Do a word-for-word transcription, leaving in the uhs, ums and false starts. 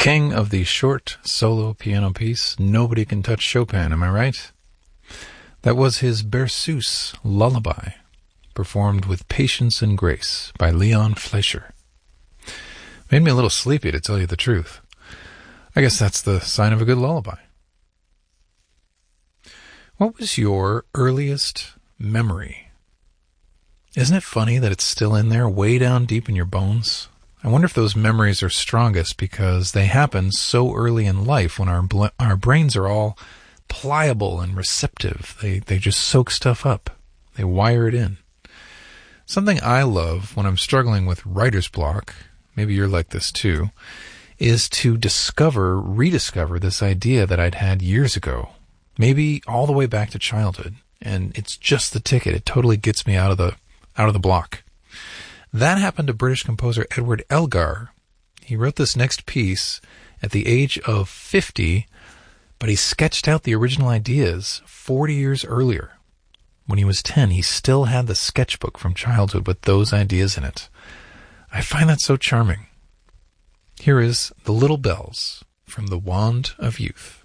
king of the short solo piano piece, Nobody Can Touch Chopin, am I right? That was his Berceuse Lullaby, performed with patience and grace by Leon Fleischer. Made me a little sleepy, to tell you the truth. I guess that's the sign of a good lullaby. What was your earliest memory? Isn't it funny that it's still in there, way down deep in your bones? I wonder if those memories are strongest because they happen so early in life when our bl- our brains are all pliable and receptive. They they just soak stuff up. They wire it in. Something I love when I'm struggling with writer's block, maybe you're like this too, is to discover, rediscover this idea that I'd had years ago, maybe all the way back to childhood, and it's just the ticket. It totally gets me out of the out of the block. That happened to British composer Edward Elgar. He wrote this next piece at the age of fifty, but he sketched out the original ideas forty years earlier. When he was ten, he still had the sketchbook from childhood with those ideas in it. I find that so charming. Here is The Little Bells from The Wand of Youth.